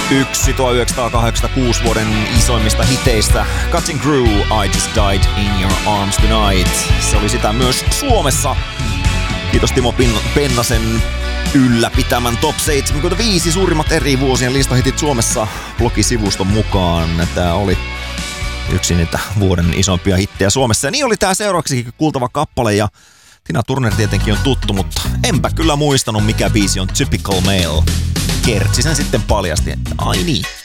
Yksi 1986 vuoden isoimmista hiteistä, Cutting Crew, I Just Died in Your Arms Tonight. Se oli sitä myös Suomessa. Kiitos Timo Pennasen ylläpitämän Top 75 suurimmat eri vuosien listahitit Suomessa blogisivuston mukaan. Tämä oli yksi niitä vuoden isompia hittejä Suomessa. Ja niin oli tää seuraavaksi kuultava kappale, ja Tina Turner tietenkin on tuttu, mutta enpä kyllä muistanut mikä biisi on Typical Male. Kertsi sen sitten paljasti, että ai niin.